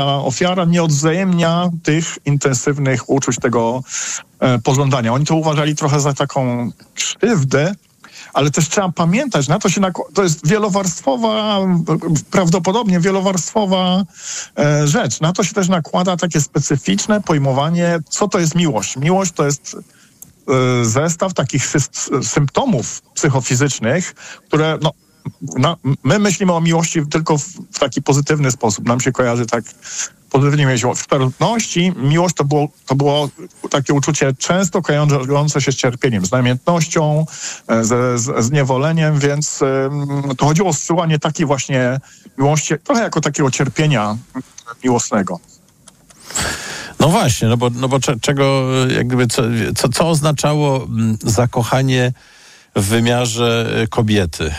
ofiara nie odwzajemnia tych intensywnych uczuć, tego pożądania. Oni to uważali trochę za taką krzywdę, ale też trzeba pamiętać, na to się to jest prawdopodobnie wielowarstwowa rzecz. Na to się też nakłada takie specyficzne pojmowanie, co to jest miłość. Miłość to jest zestaw takich symptomów psychofizycznych, które my myślimy o miłości tylko w taki pozytywny sposób. Nam się kojarzy tak pozytywnie miłość. W starożytności miłość to było takie uczucie często kojarzące się z cierpieniem, z namiętnością, z zniewoleniem, więc to chodziło o zsyłanie takiej właśnie miłości, trochę jako takiego cierpienia miłosnego. No właśnie, no bo czego, jak gdyby, co oznaczało zakochanie w wymiarze kobiety?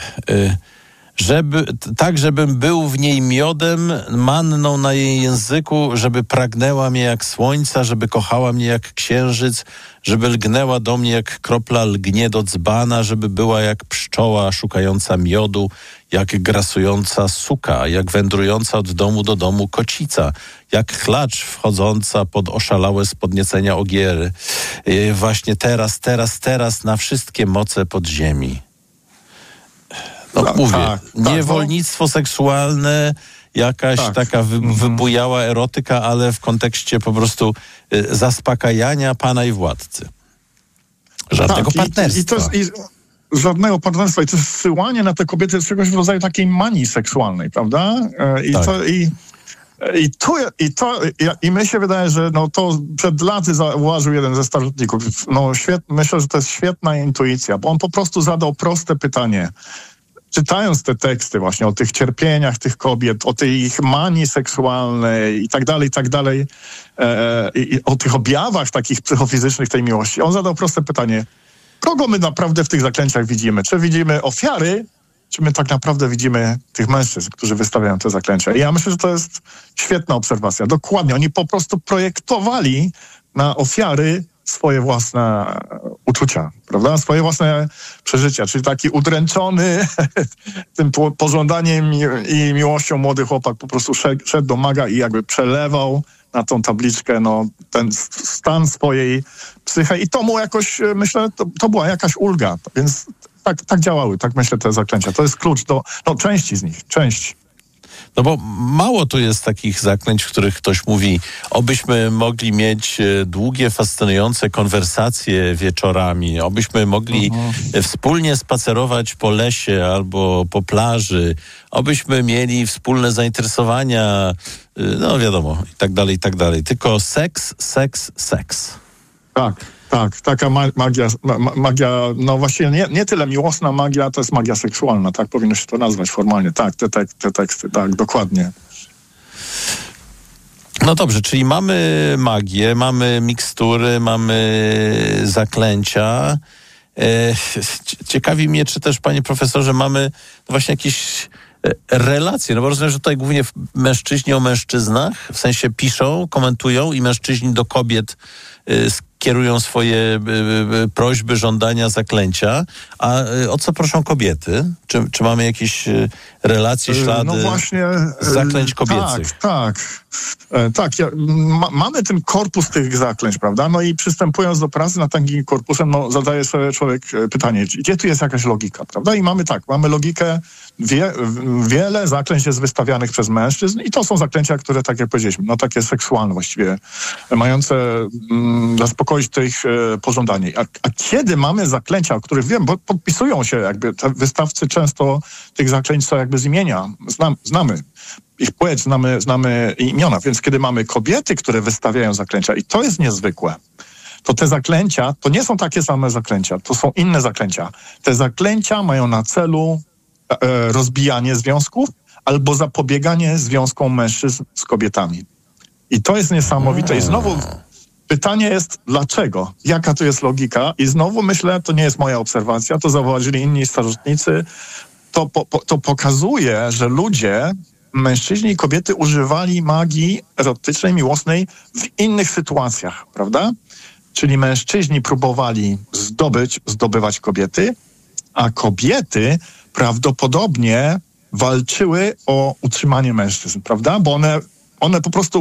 Żebym był w niej miodem, manną na jej języku, żeby pragnęła mnie jak słońca, żeby kochała mnie jak księżyc, żeby lgnęła do mnie jak kropla lgnie do dzbana, żeby była jak pszczoła szukająca miodu, jak grasująca suka, jak wędrująca od domu do domu kocica, jak klacz wchodząca pod oszalałe z podniecenia ogiery. Właśnie teraz na wszystkie moce podziemi. Mówię, niewolnictwo seksualne, jakaś taka wybujała erotyka, ale w kontekście po prostu zaspokajania pana i władcy. Żadnego partnerstwa. Żadnego partnerstwa. I to zsyłanie na te kobiety jest czegoś w rodzaju takiej manii seksualnej, prawda? I mi się wydaje, że to przed laty zauważył jeden ze starożytników. Myślę, że to jest świetna intuicja, bo on po prostu zadał proste pytanie. Czytając te teksty właśnie o tych cierpieniach tych kobiet, o tej ich manii seksualnej i tak dalej, i o tych objawach takich psychofizycznych tej miłości, on zadał proste pytanie. Kogo my naprawdę w tych zaklęciach widzimy? Czy widzimy ofiary, czy my tak naprawdę widzimy tych mężczyzn, którzy wystawiają te zaklęcia? I ja myślę, że to jest świetna obserwacja. Dokładnie. Oni po prostu projektowali na ofiary swoje własne uczucia, prawda? Swoje własne przeżycia, czyli taki udręczony tym pożądaniem i miłością młody chłopak po prostu szedł do maga i jakby przelewał na tą tabliczkę ten stan swojej psyche i to mu jakoś, myślę, to była jakaś ulga, więc tak działały, tak myślę, te zaklęcia. To jest klucz do części z nich, No bo mało tu jest takich zaklęć, w których ktoś mówi, obyśmy mogli mieć długie, fascynujące konwersacje wieczorami, obyśmy mogli wspólnie spacerować po lesie albo po plaży, obyśmy mieli wspólne zainteresowania, wiadomo, i tak dalej. Tylko seks. Tak, taka magia, właściwie nie tyle miłosna magia, to jest magia seksualna, tak powinno się to nazwać formalnie. Tak, te teksty, tak, dokładnie. No dobrze, czyli mamy magię, mamy mikstury, mamy zaklęcia. Ciekawi mnie, czy też, panie profesorze, mamy właśnie jakieś relacje, bo rozumiem, że tutaj głównie mężczyźni o mężczyznach, w sensie piszą, komentują i mężczyźni do kobiet kierują swoje prośby, żądania, zaklęcia. A o co proszą kobiety? Czy mamy jakieś relacje, ślady zaklęć kobiecych? Tak. Mamy ten korpus tych zaklęć, prawda? No i przystępując do pracy nad takim korpusem, zadaje sobie człowiek pytanie, gdzie tu jest jakaś logika, prawda? I mamy logikę, wiele zaklęć jest wystawianych przez mężczyzn i to są zaklęcia, które, tak jak powiedzieliśmy, takie seksualne właściwie, mające zaspokoić to ich pożądanie. A kiedy mamy zaklęcia, o których wiem, bo podpisują się jakby, te wystawcy często tych zaklęć są jakby z imienia, znamy ich płeć, znamy imiona, więc kiedy mamy kobiety, które wystawiają zaklęcia i to jest niezwykłe, to te zaklęcia, to nie są takie same zaklęcia, to są inne zaklęcia. Te zaklęcia mają na celu rozbijanie związków albo zapobieganie związkom mężczyzn z kobietami. I to jest niesamowite. I znowu pytanie jest, dlaczego? Jaka tu jest logika? I znowu myślę, to nie jest moja obserwacja, to zauważyli inni starożytnicy, to pokazuje, że ludzie, mężczyźni i kobiety używali magii erotycznej, miłosnej w innych sytuacjach, prawda? Czyli mężczyźni próbowali zdobywać kobiety, a kobiety prawdopodobnie walczyły o utrzymanie mężczyzn, prawda? Bo one po prostu